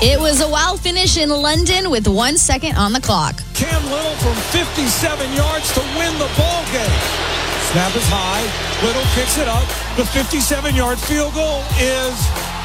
It was a wild finish in London with 1 second on the clock. Cam Little from 57 yards to win the ball game. Snap is high. Little kicks it up. The 57-yard field goal is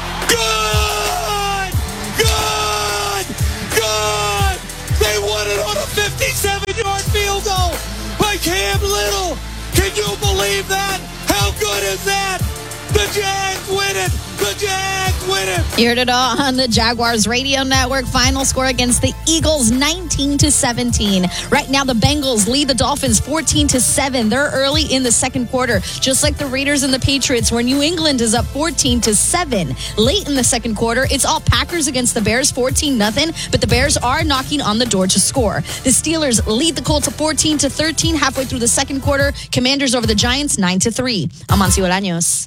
good! Good! Good! They won it on a 57-yard field goal by Cam Little. Can you believe that? How good is that? The Jags win it. The Jags win it. You heard it all on the Jaguars radio network. Final score against the Eagles, 19-17. Right now, the Bengals lead the Dolphins 14-7. They're early in the second quarter, just like the Raiders and the Patriots, where New England is up 14-7. Late in the second quarter, it's all Packers against the Bears, 14-0. But the Bears are knocking on the door to score. The Steelers lead the Colts 14-13 halfway through the second quarter. Commanders over the Giants 9-3. I'm Amancio Araños.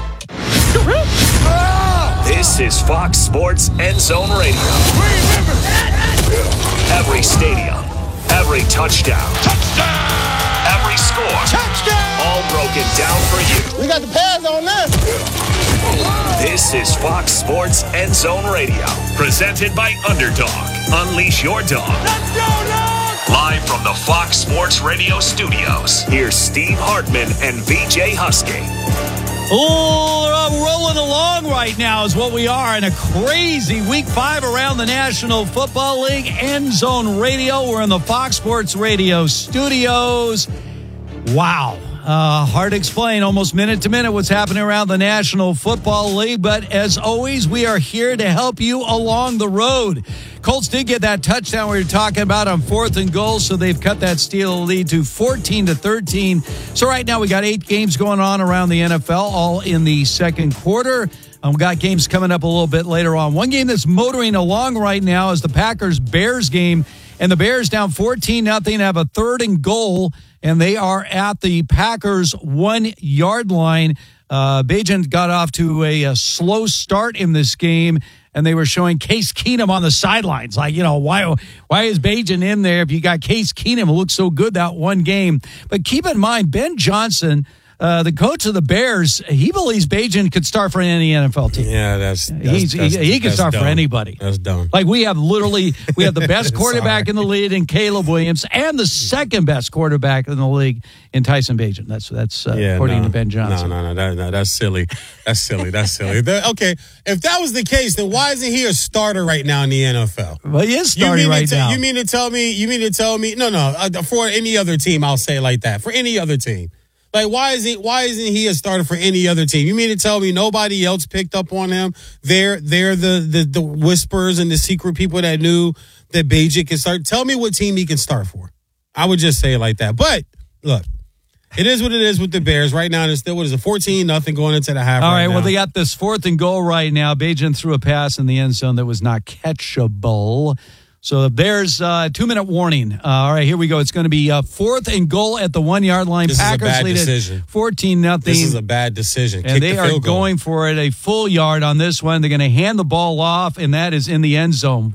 This is Fox Sports End Zone Radio. Every stadium, every touchdown, every score, all broken down for you. We got the pads on this. This is Fox Sports End Zone Radio, presented by Underdog. Unleash your dog. Let's go, dog! Live from the Fox Sports Radio studios, here's Steve Hartman and VJ Husky. Oh, rolling along right now is what we are in a crazy Week 5 around the National Football League. End Zone Radio. We're in the Fox Sports Radio studios. Wow. Hard to explain almost minute to minute what's happening around the National Football League. But as always, we are here to help you along the road. Colts did get that touchdown we were talking about on 4th and goal, so they've cut that Steelers lead to 14-13. So right now we got 8 games going on around the NFL, all in the second quarter. We got games coming up a little bit later on. One game that's motoring along right now is the Packers-Bears game, and the Bears down 14-0 have a 3rd and goal, and they are at the Packers' 1-yard line. Bagent got off to a slow start in this game, and they were showing Case Keenum on the sidelines. Like, why is Bagent in there if you got Case Keenum who looked so good that one game? But keep in mind, Ben Johnson, the coach of the Bears, he believes Bagent could start for any NFL team. Yeah, he can start dumb. for anybody. That's dumb. Like we have the best quarterback in the league in Caleb Williams and the second best quarterback in the league in Tyson Bagent. That's according to Ben Johnson. No, that's silly. That's silly. Okay, if that was the case, then why isn't he a starter right now in the NFL? Well, he is starting right now. You mean to tell me? No. For any other team, I'll say it like that. For any other team. Like, why isn't he a starter for any other team? You mean to tell me nobody else picked up on him? They're the whispers and the secret people that knew that Bagent can start. Tell me what team he can start for. I would just say it like that. But look, it is what it is with the Bears right now. It's still 14-0 going into the half. All right. Now. Well, they got this 4th and goal right now. Bagent threw a pass in the end zone that was not catchable. So the Bears, 2-minute warning. All right, here we go. It's going to be 4th and goal at the 1-yard line. This Packers is a bad lead decision. 14-0. This is a bad decision. And they are going for it a full yard on this one. They're going to hand the ball off, and that is in the end zone.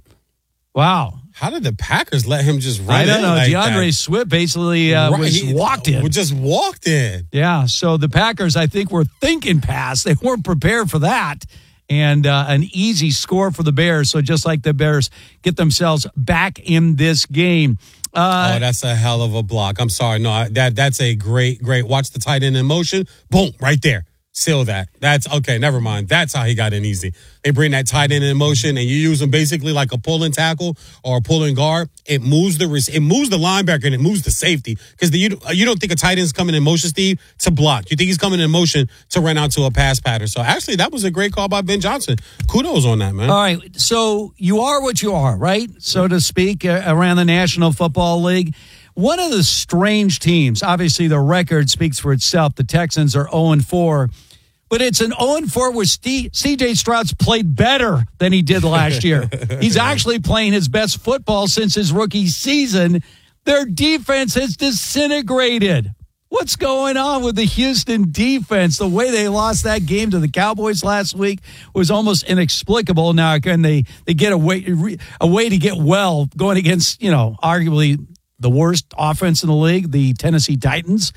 Wow. How did the Packers let him just run? I don't know. Like DeAndre that? Swift basically walked in. Just walked in. Yeah. So the Packers, I think, were thinking pass. They weren't prepared for that. And an easy score for the Bears. So just like the Bears get themselves back in this game. That's a hell of a block. I'm sorry. No, that's a great. Watch the tight end in motion. Boom, right there. Seal that. That's okay. Never mind. That's how he got in easy. They bring that tight end in motion, and you use him basically like a pulling tackle or a pulling guard. It moves the linebacker and it moves the safety because you don't think a tight end's coming in motion, Steve, to block. You think he's coming in motion to run out to a pass pattern. So actually, that was a great call by Ben Johnson. Kudos on that, man. All right. So you are what you are, right? So to speak, around the National Football League. One of the strange teams, obviously the record speaks for itself. The Texans are 0-4, but it's an 0-4 where C.J. Stroud's played better than he did last year. He's actually playing his best football since his rookie season. Their defense has disintegrated. What's going on with the Houston defense? The way they lost that game to the Cowboys last week was almost inexplicable. Now, can they get a way to get well going against, arguably the worst offense in the league, the Tennessee Titans,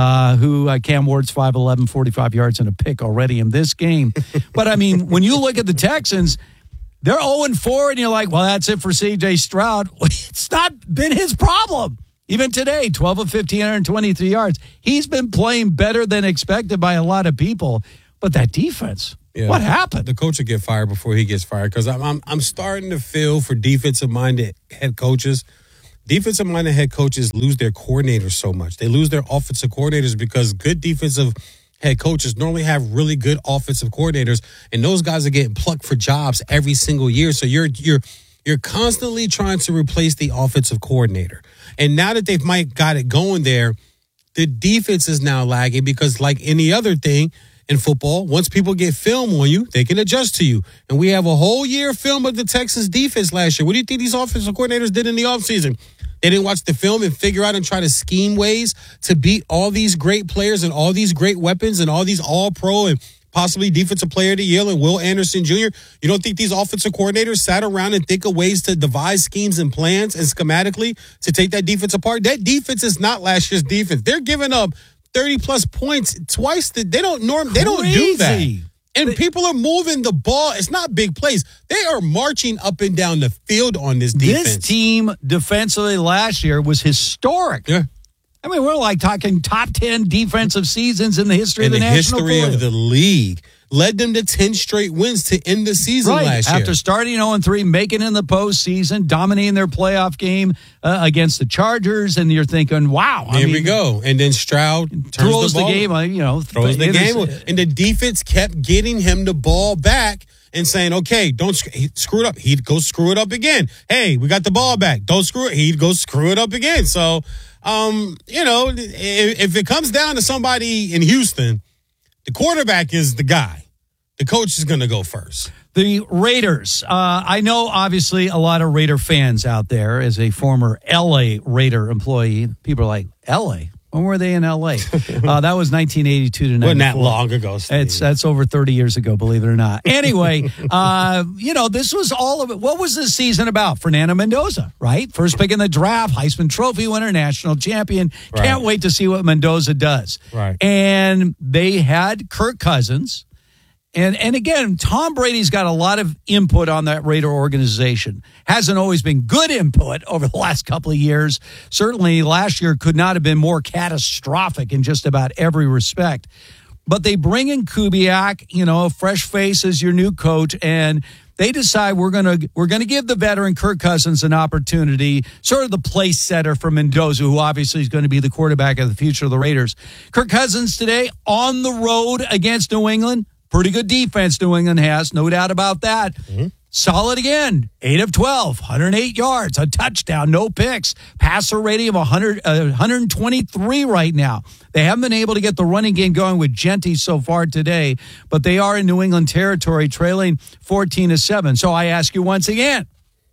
who Cam Ward's 5'11", 45 yards and a pick already in this game. But, I mean, when you look at the Texans, They're 0-4, and you're like, well, that's it for C.J. Stroud. It's not been his problem. Even today, 12 of 15, 123 yards. He's been playing better than expected by a lot of people. But that defense, what happened? The coach will get fired before he gets fired because I'm starting to feel for defensive-minded head coaches. Defensive-minded head coaches lose their coordinators so much. They lose their offensive coordinators because good defensive head coaches normally have really good offensive coordinators, and those guys are getting plucked for jobs every single year. So you're constantly trying to replace the offensive coordinator. And now that they've got it going there, the defense is now lagging because like any other thing in football, once people get film on you, they can adjust to you. And we have a whole year of film of the Texans defense last year. What do you think these offensive coordinators did in the offseason? They didn't watch the film and figure out and try to scheme ways to beat all these great players and all these great weapons and all these all-pro and possibly defensive player of the year and Will Anderson Jr. You don't think these offensive coordinators sat around and think of ways to devise schemes and plans and schematically to take that defense apart? That defense is not last year's defense. They're giving up 30-plus points twice. They don't do that. And people are moving the ball. It's not big plays. They are marching up and down the field on this defense. This team defensively last year was historic. Yeah. I mean, we're like talking top 10 defensive seasons in the history of the National Football League. In the history of the league. Led them to 10 straight wins to end the season last year. After starting 0-3, making it in the postseason, dominating their playoff game against the Chargers, and you're thinking, wow. Here we go. And then Stroud throws the ball. The game, throws the game. And the defense kept getting him the ball back and saying, okay, don't screw it up. He'd go screw it up again. Hey, we got the ball back. Don't screw it. He'd go screw it up again. So, if it comes down to somebody in Houston, the quarterback is the guy. The coach is going to go first. The Raiders. I know, obviously, a lot of Raider fans out there. As a former L.A. Raider employee, people are like, L.A.? When were they in L.A.? That was 1982 to 94. Wasn't that long ago, Steve? That's over 30 years ago, believe it or not. Anyway, this was all of it. What was this season about? Fernando Mendoza, right? First pick in the draft, Heisman Trophy winner, national champion. Right. Can't wait to see what Mendoza does. Right. And they had Kirk Cousins. And again, Tom Brady's got a lot of input on that Raider organization. Hasn't always been good input over the last couple of years. Certainly last year could not have been more catastrophic in just about every respect. But they bring in Kubiak, fresh face as your new coach, and they decide we're gonna give the veteran Kirk Cousins an opportunity, sort of the place setter for Mendoza, who obviously is going to be the quarterback of the future of the Raiders. Kirk Cousins today on the road against New England. Pretty good defense New England has, no doubt about that. Mm-hmm. Solid again, 8 of 12, 108 yards, a touchdown, no picks. Passer rating of 123 right now. They haven't been able to get the running game going with Genti so far today, but they are in New England territory, trailing 14-7. So I ask you once again,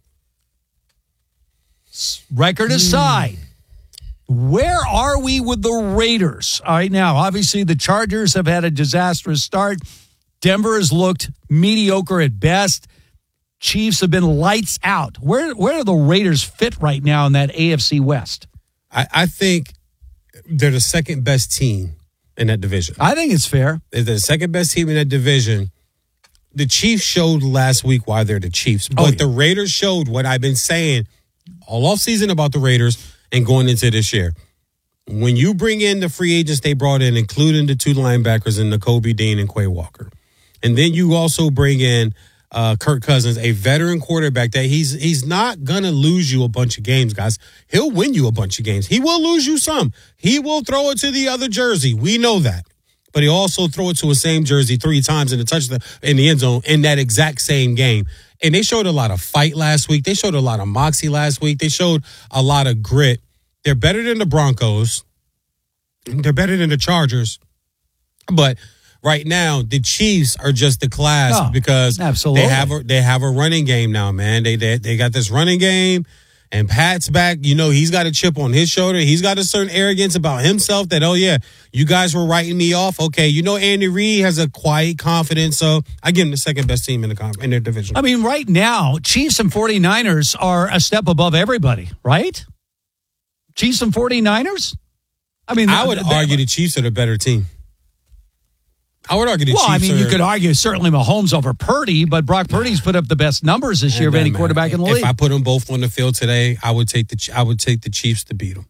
record aside, where are we with the Raiders? All right, now, obviously the Chargers have had a disastrous start. Denver has looked mediocre at best. Chiefs have been lights out. Where do the Raiders fit right now in that AFC West? I think they're the second best team in that division. I think it's fair. They're the second best team in that division. The Chiefs showed last week why they're the Chiefs. But the Raiders showed what I've been saying all offseason about the Raiders and going into this year. When you bring in the free agents they brought in, including the 2 linebackers and Nakobe Dean and Quay Walker, and then you also bring in Kirk Cousins, a veteran quarterback that he's not going to lose you a bunch of games, guys. He'll win you a bunch of games. He will lose you some. He will throw it to the other jersey. We know that. But he'll also throw it to a same jersey 3 times in the end zone in that exact same game. And they showed a lot of fight last week. They showed a lot of moxie last week. They showed a lot of grit. They're better than the Broncos. They're better than the Chargers. But right now, the Chiefs are just the class because absolutely. they have a running game now, man. They got this running game, and Pat's back. He's got a chip on his shoulder. He's got a certain arrogance about himself that, you guys were writing me off. Okay, Andy Reid has a quiet confidence, so I give him the second best team in their division. I mean, right now, Chiefs and 49ers are a step above everybody, right? Chiefs and 49ers? I mean, I would argue the Chiefs are the better team. I would argue the Chiefs. Well, I mean, you could argue certainly Mahomes over Purdy, but Brock Purdy's put up the best numbers this year of any quarterback in the league. If I put them both on the field today, I would take the Chiefs to beat them.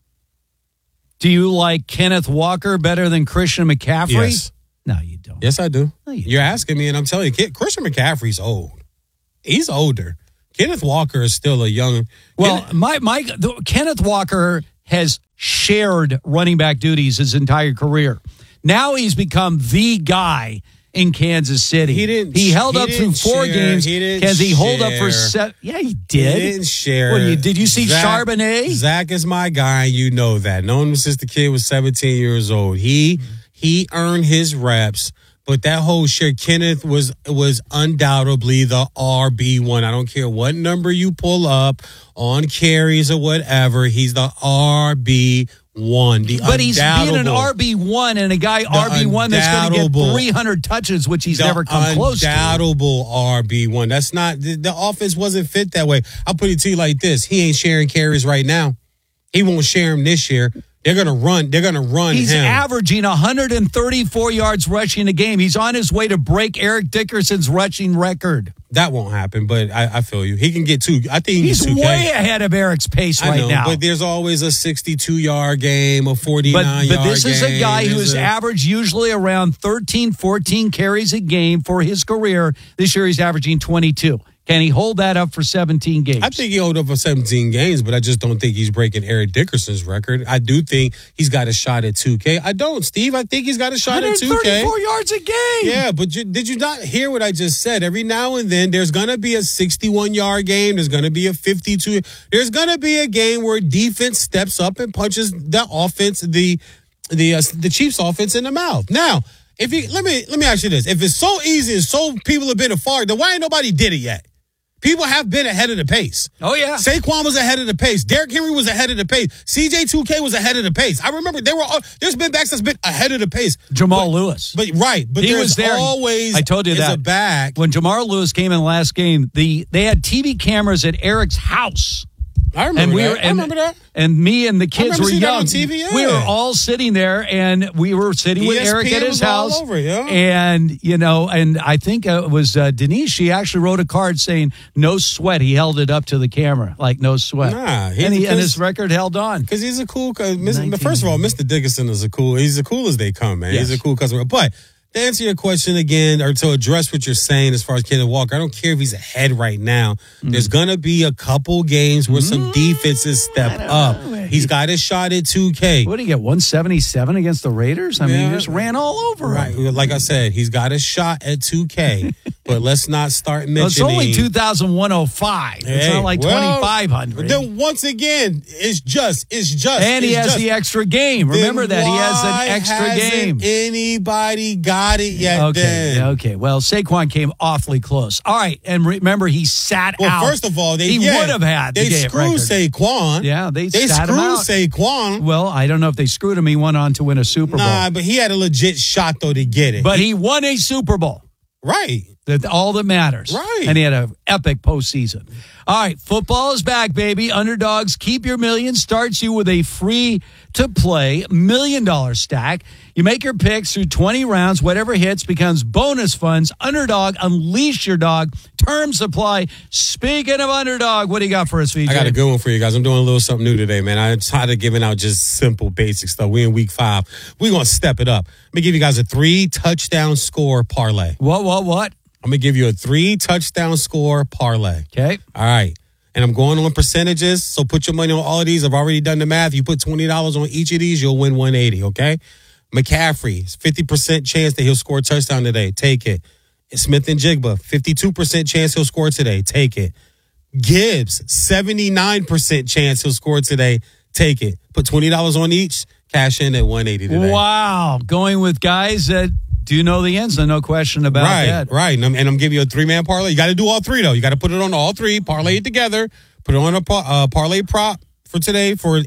Do you like Kenneth Walker better than Christian McCaffrey? Yes. No, you don't. Yes, I do. No, you You're asking me, and I'm telling you, Christian McCaffrey's old. He's older. Kenneth Walker is still a young. Well, Kenneth Walker has shared running back duties his entire career. Now he's become the guy in Kansas City. He held up through 4 games. Can he hold up for 7? Yeah, he did. He didn't share. Did you see Charbonnet? Zach is my guy. You know that. Known him since the kid was 17 years old. He earned his reps. But that whole share, Kenneth was undoubtedly the RB1. I don't care what number you pull up on carries or whatever. He's the RB1. But he's being an RB1 and a guy RB1 that's going to get 300 touches, which he's never come close to. Undoubtable RB1. That's not the offense wasn't fit that way. I'll put it to you like this: he ain't sharing carries right now. He won't share them this year. They're going to run. He's averaging 134 yards rushing a game. He's on his way to break Eric Dickerson's rushing record. That won't happen, but I feel you. He can get 2. I think he's way ahead of Eric's pace right now. But there's always a 62-yard game, a 49-yard game. But this is a guy who has averaged usually around 13, 14 carries a game for his career. This year he's averaging 22. Can he hold that up for 17 games? I think he hold up for 17 games, but I just don't think he's breaking Eric Dickerson's record. I do think he's got a shot at 2K. I don't, Steve. I think he's got a shot at 2K. 134 yards a game. Yeah, but did you not hear what I just said? Every now and then, there's going to be a 61-yard game. There's going to be a 52. There's going to be a game where defense steps up and punches the offense, the Chiefs' offense in the mouth. Now, let me ask you this: if it's so easy and so people have been afar, then why ain't nobody did it yet? People have been ahead of the pace. Oh, yeah. Saquon was ahead of the pace. Derrick Henry was ahead of the pace. CJ2K was ahead of the pace. I remember there's been backs that's been ahead of the pace. Jamal Lewis. But he was there. Always I told you that. A back. When Jamal Lewis came in the last game, they had TV cameras at Eric's house. I remember that. I remember that. And me and the kids were young. On TV, yeah. We were all sitting there, and we were sitting with Eric at his house. All over, yeah. And, and I think it was Denise. She actually wrote a card saying, "No sweat." He held it up to the camera, like no sweat. Nah. And his record held on. Because he's a cool, first of all, Mr. Dickerson he's the cool as they come, man. Yes. He's a cool customer. But to answer your question again, or to address what you're saying as far as Kenneth Walker, I don't care if he's ahead right now. There's going to be a couple games where some defenses step up. He's got a shot at 2K. What did he get, 177 against the Raiders? I mean, he just ran all over him. Like I said, he's got a shot at 2K. But let's not start mentioning. It's only 2,105. It's not like 2,500. But then once again, it's just. And he has the extra game. Remember that. He has an extra game. Anybody got it yet? Okay. Well, Saquon came awfully close. All right. And remember, he sat out. Well, first of all, he would have had the game record. They screwed Saquon. Yeah, they sat him out. Saquon. Well, I don't know if they screwed him. He went on to win a Super Bowl. Nah, but he had a legit shot, though, to get it. But he won a Super Bowl. Right. That's all that matters. Right. And he had an epic postseason. All right. Football is back, baby. Underdogs Keep Your Million starts you with a free-to-play $1 million stack. You make your picks through 20 rounds. Whatever hits becomes bonus funds. Underdog, unleash your dog. Terms apply. Speaking of Underdog, what do you got for us, VJ? I got a good one for you guys. I'm doing a little something new today, man. I'm tired of giving out just simple, basic stuff. We're in week 5. We're going to step it up. Let me give you guys a 3-touchdown score parlay. What? I'm going to give you a 3-touchdown score parlay. Okay. All right. And I'm going on percentages, so put your money on all of these. I've already done the math. You put $20 on each of these, you'll win $180, okay? McCaffrey, 50% chance that he'll score a touchdown today. Take it. Smith and Jigba, 52% chance he'll score today. Take it. Gibbs, 79% chance he'll score today. Take it. Put $20 on each, cash in at $180 today. Wow. Going with guys that do know the ends, no question about that. Right. And I'm giving you a 3-man parlay. You got to do all 3, though. You got to put it on all 3, parlay it together, put it on a parlay prop for today for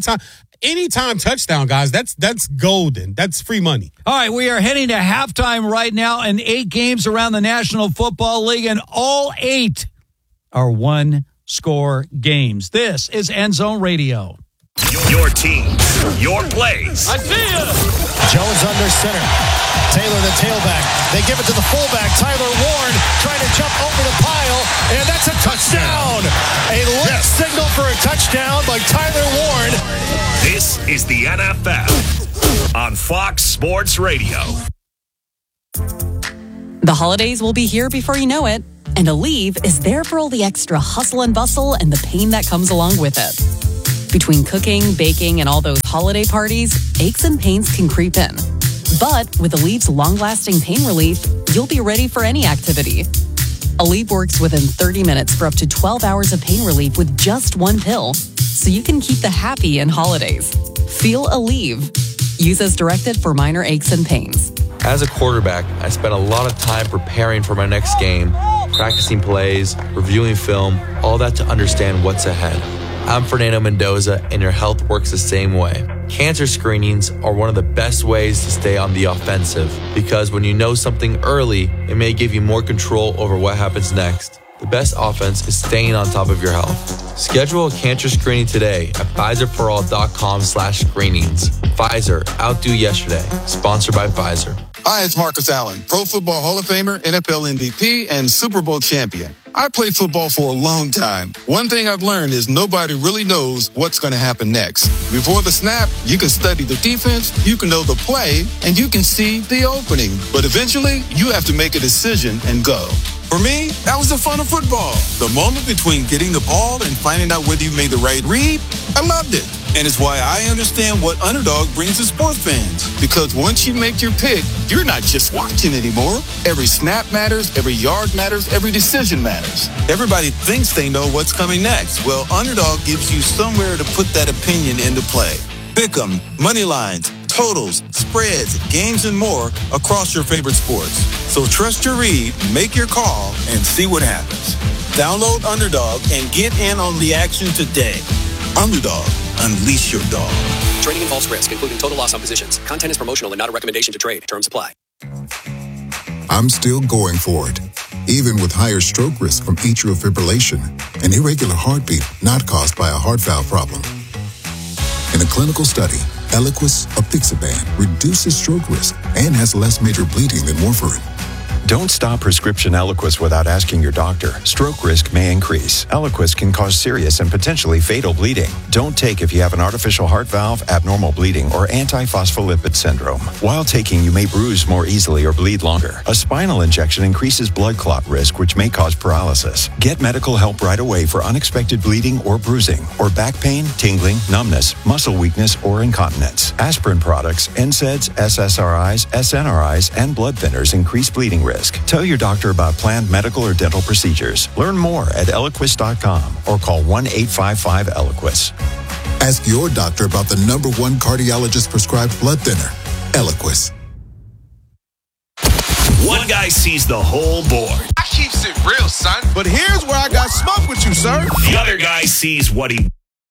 anytime touchdown, guys. That's golden. That's free money. All right, we are heading to halftime right now, and 8 games around the National Football League, and all 8 are one-score games. This is End Zone Radio. Your team, your plays. I see it. Jones under center. Taylor, the tailback. They give it to the fullback, Tyler Warren, trying to jump over the pile, and that's a touchdown. A late signal for a touchdown by Tyler Warren. This is the NFL on Fox Sports Radio. The holidays will be here before you know it, and Aleve is there for all the extra hustle and bustle and the pain that comes along with it. Between cooking, baking, and all those holiday parties, aches and pains can creep in. But with Aleve's long-lasting pain relief, you'll be ready for any activity. Aleve works within 30 minutes for up to 12 hours of pain relief with just one pill, so you can keep the happy in holidays. Feel Aleve. Use as directed for minor aches and pains. As a quarterback, I spent a lot of time preparing for my next game, practicing plays, reviewing film, all that to understand what's ahead. I'm Fernando Mendoza, and your health works the same way. Cancer screenings are one of the best ways to stay on the offensive because when you know something early, it may give you more control over what happens next. The best offense is staying on top of your health. Schedule a cancer screening today at PfizerForAll.com/screenings. Pfizer, outdo yesterday. Sponsored by Pfizer. Hi, it's Marcus Allen, Pro Football Hall of Famer, NFL MVP, and Super Bowl champion. I played football for a long time. One thing I've learned is nobody really knows what's going to happen next. Before the snap, you can study the defense, you can know the play, and you can see the opening. But eventually, you have to make a decision and go. For me, that was the fun of football. The moment between getting the ball and finding out whether you made the right read, I loved it. And it's why I understand what Underdog brings to sports fans. Because once you make your pick, you're not just watching anymore. Every snap matters, every yard matters, every decision matters. Everybody thinks they know what's coming next. Well, Underdog gives you somewhere to put that opinion into play. Pick 'em, money lines, totals, spreads, games, and more across your favorite sports. So trust your read, make your call, and see what happens. Download Underdog and get in on the action today. Underdog, unleash your dog. Trading involves risk, including total loss on positions. Content is promotional and not a recommendation to trade. Terms apply. I'm still going for it, even with higher stroke risk from atrial fibrillation, an irregular heartbeat not caused by a heart valve problem. In a clinical study, Eliquis apixaban reduces stroke risk and has less major bleeding than warfarin. Don't stop prescription Eliquis without asking your doctor. Stroke risk may increase. Eliquis can cause serious and potentially fatal bleeding. Don't take if you have an artificial heart valve, abnormal bleeding, or antiphospholipid syndrome. While taking, you may bruise more easily or bleed longer. A spinal injection increases blood clot risk, which may cause paralysis. Get medical help right away for unexpected bleeding or bruising, or back pain, tingling, numbness, muscle weakness, or incontinence. Aspirin products, NSAIDs, SSRIs, SNRIs, and blood thinners increase bleeding risk. Tell your doctor about planned medical or dental procedures. Learn more at Eliquis.com or call 1-855-ELIQUIS. Ask your doctor about the #1 cardiologist prescribed blood thinner, Eliquis. One guy sees the whole board. I keeps it real, son. But here's where I got smoke with you, sir. The other guy sees what he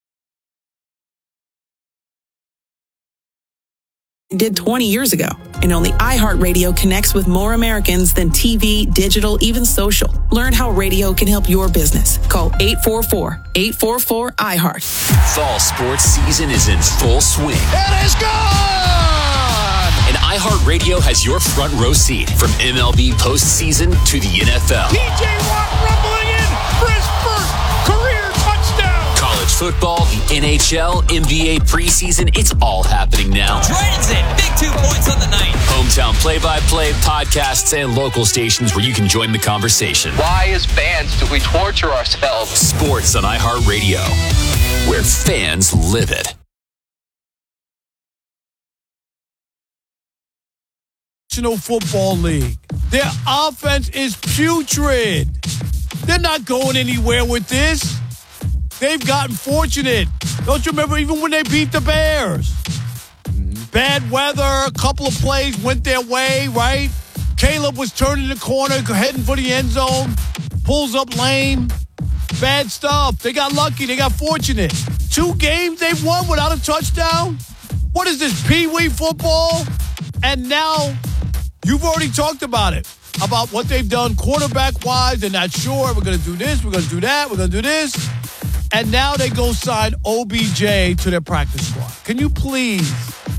did 20 years ago. And only iHeartRadio connects with more Americans than TV, digital, even social. Learn how radio can help your business. Call 844-844-iHeart. Fall sports season is in full swing. It is gone! And iHeartRadio has your front row seat from MLB postseason to the NFL. TJ Watt rumbling in for his first career touchdown. College football, the NHL, NBA preseason, it's all happening now. Dragons in, big 2 points on the night. Hometown play-by-play, podcasts, and local stations where you can join the conversation. Why, as fans, do we torture ourselves? Sports on iHeartRadio, where fans live it. National Football League. Their offense is putrid. They're not going anywhere with this. They've gotten fortunate. Don't you remember even when they beat the Bears? Bad weather, a couple of plays went their way, right? Caleb was turning the corner, heading for the end zone, pulls up lame. Bad stuff. They got lucky. They got fortunate. 2 games they've won without a touchdown? What is this, Pee-wee football? And now you've already talked about it, about what they've done quarterback-wise. They're not sure. We're going to do this. We're going to do that. We're going to do this. And now they go sign OBJ to their practice squad. Can you please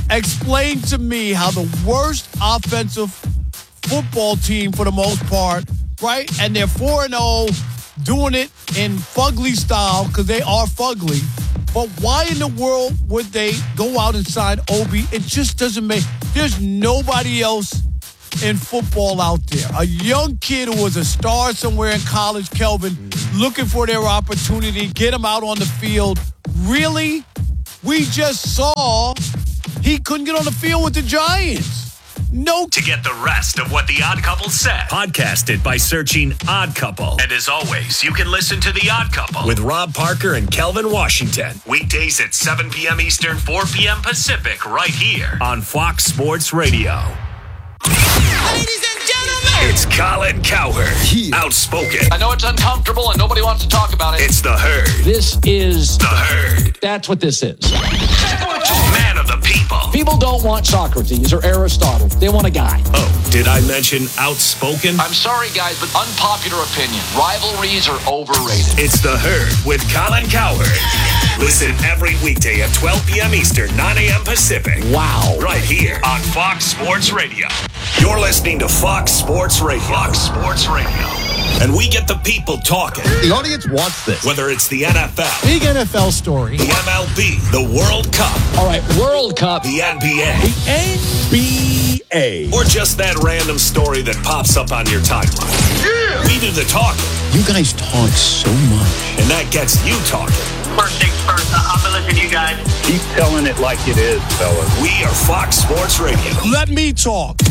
explain to me how the worst offensive football team for the most part, right? And they're 4-0, doing it in fugly style because they are fugly. But why in the world would they go out and sign Obi? It just doesn't make... There's nobody else in football out there. A young kid who was a star somewhere in college, Kelvin, looking for their opportunity, get him out on the field. Really? We just saw he couldn't get on the field with the Giants. No. To get the rest of what The Odd Couple said, podcasted by searching Odd Couple. And as always, you can listen to The Odd Couple with Rob Parker and Kelvin Washington. Weekdays at 7 p.m. Eastern, 4 p.m. Pacific, right here on Fox Sports Radio. Ladies and gentlemen, it's Colin Cowherd. Outspoken. I know it's uncomfortable and nobody wants to talk about it. It's The Herd. This is The Herd. That's what this is. Man of the people. People don't want Socrates or Aristotle. They want a guy. Oh, did I mention outspoken? I'm sorry, guys, but unpopular opinion. Rivalries are overrated. It's The Herd with Colin Cowherd. Listen every weekday at 12 p.m. Eastern, 9 a.m. Pacific. Wow. Right here on Fox Sports Radio. You're listening to Fox Sports Radio. Fox Sports Radio. And we get the people talking. The audience wants this. Whether it's the NFL, Big NFL story. the MLB, the World Cup, All right, World Cup. the NBA, NBA. or just that random story that pops up on your timeline. Yeah. We do the talking, You guys talk so much. and that gets you talking. First things first, I'm going to listen to you guys. Keep telling it like it is, fellas. We are Fox Sports Radio. Let me talk.